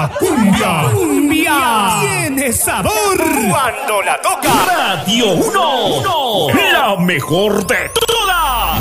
La cumbia tiene sabor cuando la toca Radio 1, la mejor de